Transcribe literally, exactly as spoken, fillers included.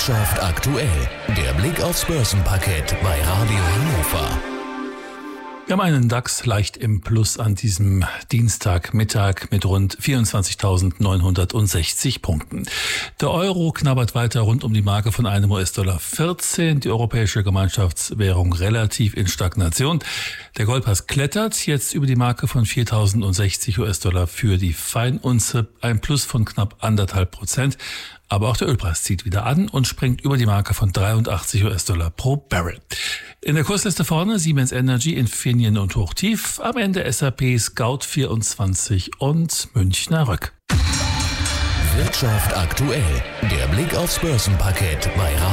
Wirtschaft aktuell, der Blick aufs Börsenparkett bei Radio Hannover. Wir haben einen DAX leicht im Plus an diesem Dienstagmittag mit rund vierundzwanzigtausendneunhundertsechzig Punkten. Der Euro knabbert weiter rund um die Marke von einem U S-Dollar vierzehn. Die europäische Gemeinschaftswährung relativ in Stagnation. Der Goldpreis klettert jetzt über die Marke von viertausendsechzig U S-Dollar für die Feinunze. Ein Plus von knapp anderthalb Prozent. Aber auch der Ölpreis zieht wieder an und springt über die Marke von dreiundachtzig U S-Dollar pro Barrel. In der Kursliste vorne Siemens Energy, Infineon und Hochtief. Am Ende S A P, Scout vierundzwanzig und Münchner Rück. Wirtschaft aktuell, der Blick aufs Börsenparkett bei Radio